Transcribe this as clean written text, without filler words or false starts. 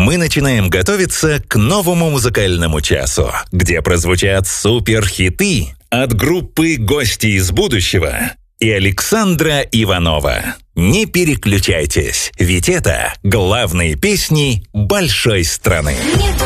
мы начинаем готовиться к новому музыкальному часу, где прозвучат суперхиты от группы «Гости из будущего» и Александра Иванова. Не переключайтесь, ведь это главные песни большой страны. Небо